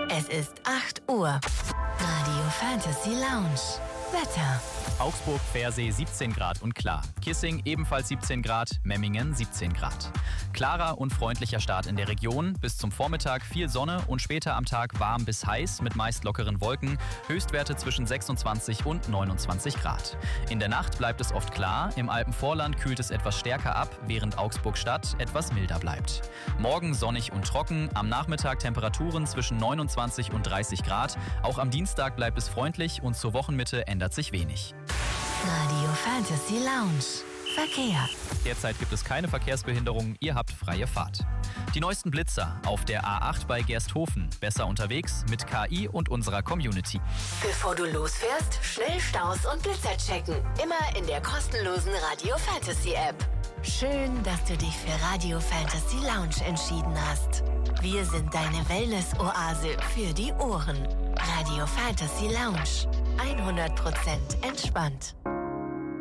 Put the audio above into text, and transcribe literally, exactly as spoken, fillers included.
Es ist acht Uhr. Radio Fantasy Lounge. Wetter. Augsburg, Pfersee siebzehn Grad und klar. Kissing ebenfalls siebzehn Grad, Memmingen siebzehn Grad. Klarer und freundlicher Start in der Region. Bis zum Vormittag viel Sonne und später am Tag warm bis heiß mit meist lockeren Wolken. Höchstwerte zwischen sechsundzwanzig und neunundzwanzig Grad. In der Nacht bleibt es oft klar. Im Alpenvorland kühlt es etwas stärker ab, während Augsburg-Stadt etwas milder bleibt. Morgen sonnig und trocken. Am Nachmittag Temperaturen zwischen neunundzwanzig und dreißig Grad. Auch am Dienstag bleibt es freundlich und zur Wochenmitte ändert sich wenig. Radio Fantasy Lounge. Verkehr. Derzeit gibt es keine Verkehrsbehinderungen, ihr habt freie Fahrt. Die neuesten Blitzer auf der A acht bei Gersthofen. Besser unterwegs mit K I und unserer Community. Bevor du losfährst, schnell Staus und Blitzer checken. Immer in der kostenlosen Radio Fantasy App. Schön, dass du dich für Radio Fantasy Lounge entschieden hast. Wir sind deine Wellness-Oase für die Ohren. Radio Fantasy Lounge. hundert Prozent entspannt.